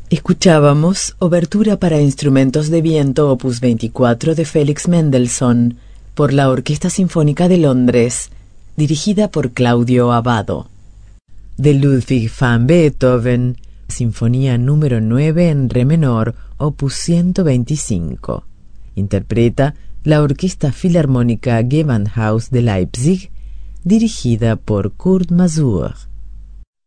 Escuchábamos Obertura para instrumentos de viento opus 24 de Félix Mendelssohn por la Orquesta Sinfónica de Londres, dirigida por Claudio Abbado. De Ludwig van Beethoven, Sinfonía número 9 en re menor, opus 125. Interpreta la Orquesta Filarmónica Gewandhaus de Leipzig, dirigida por Kurt Masur.